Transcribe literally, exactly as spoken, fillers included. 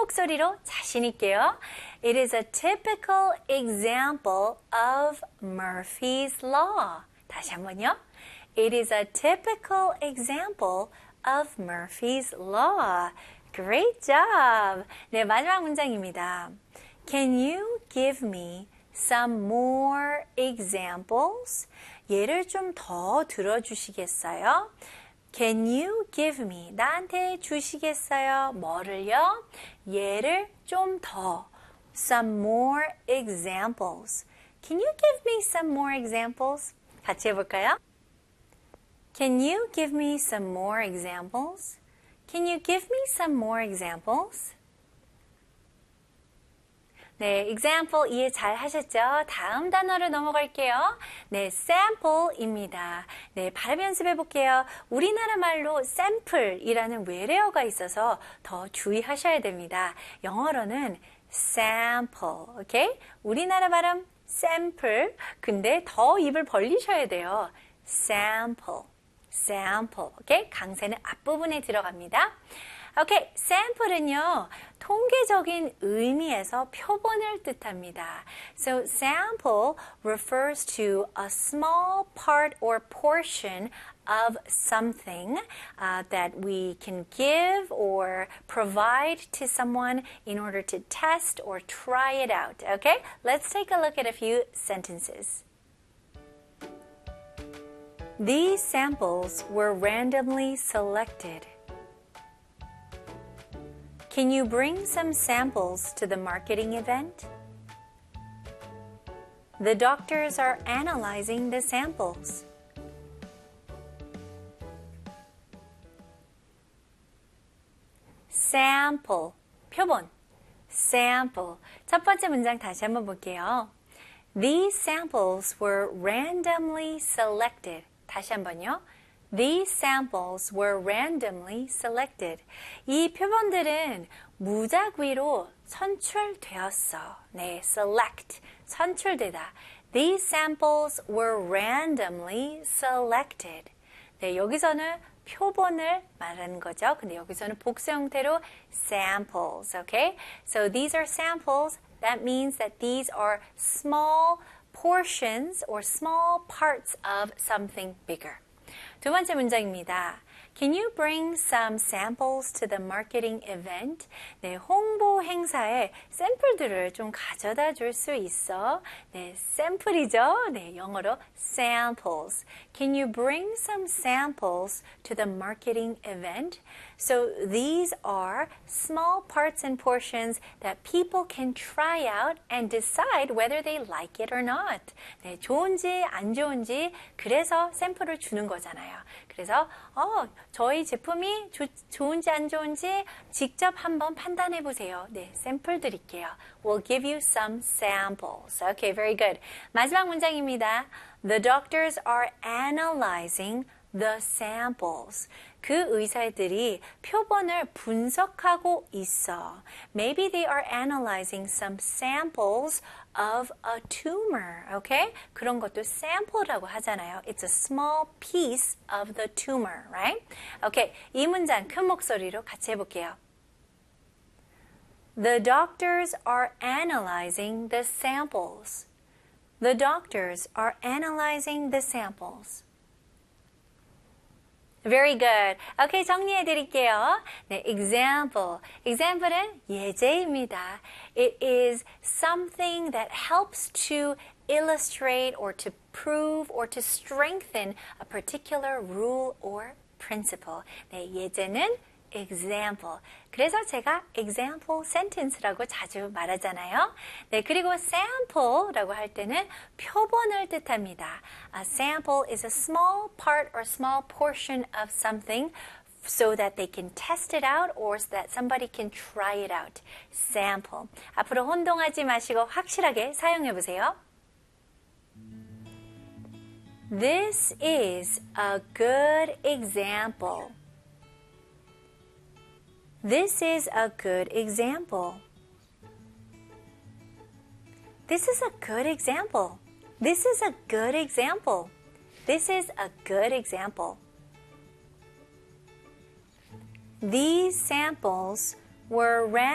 목소리로 자신 있게요. It is a typical example of Murphy's Law. 다시 한번요. It is a typical example of Murphy's Law. Great job. 네, 마지막 문장입니다. Can you give me some more examples? 예를 좀 더 들어주시겠어요? Can you give me? 나한테 주시겠어요? 뭐를요? 예를 좀 더. Some more examples. Can you give me some more examples? 같이 해볼까요? Can you give me some more examples? Can you give me some more examples? 네, example 이해 잘 하셨죠? 다음 단어로 넘어갈게요. 네, sample입니다. 네, 발음 연습해 볼게요. 우리나라 말로 sample이라는 외래어가 있어서 더 주의하셔야 됩니다. 영어로는 sample, 오케이? 우리나라 발음 sample, 근데 더 입을 벌리셔야 돼요. sample, sample, 오케이? 강세는 앞부분에 들어갑니다. 오케이, sample은요, 통계적인 의미에서 표본을 뜻합니다. So, sample refers to a small part or portion of something uh, that we can give or provide to someone in order to test or try it out. Okay, let's take a look at a few sentences. These samples were randomly selected. Can you bring some samples to the marketing event? The doctors are analyzing the samples. Sample, 표본, sample. 첫 번째 문장 다시 한번 볼게요. These samples were randomly selected. 다시 한번요. These samples were randomly selected. 이 표본들은 무작위로 선출되었어. 네, select, 선출되다. These samples were randomly selected. 네, 여기서는 표본을 말하는 거죠. 근데 여기서는 복수 형태로 samples, okay? So these are samples. That means that these are small portions or small parts of something bigger. 두 번째 문장입니다. Can you bring some samples to the marketing event? 네, 홍보 행사에 샘플들을 좀 가져다 줄 수 있어. 네, 샘플이죠. 네, 영어로 samples. Can you bring some samples to the marketing event? So these are small parts and portions that people can try out and decide whether they like it or not. 네, 좋은지 안 좋은지 그래서 샘플을 주는 거잖아요. 그래서 어, 저희 제품이 조, 좋은지 안 좋은지 직접 한번 판단해 보세요. 네, 샘플 드릴게요. We'll give you some samples. Okay, very good. 마지막 문장입니다. The doctors are analyzing the samples. 그 의사들이 표본을 분석하고 있어. Maybe they are analyzing some samples of a tumor. Okay? 그런 것도 sample라고 하잖아요. It's a small piece of the tumor, right? Okay, 이 문장 큰 목소리로 같이 해볼게요. The doctors are analyzing the samples. The doctors are analyzing the samples. Very good. Okay, 정리해 드릴게요. 네, example. example은 예제입니다. It is something that helps to illustrate or to prove or to strengthen a particular rule or principle. 네, 예제는 example. 그래서 제가 example sentence라고 자주 말하잖아요. 네, 그리고 sample라고 할 때는 표본을 뜻합니다. A sample is a small part or small portion of something so that they can test it out or so that somebody can try it out. Sample. 앞으로 혼동하지 마시고 확실하게 사용해 보세요. This is a good example. This is a good example. This is a good example. This is a good example. This is a good example. These samples were ran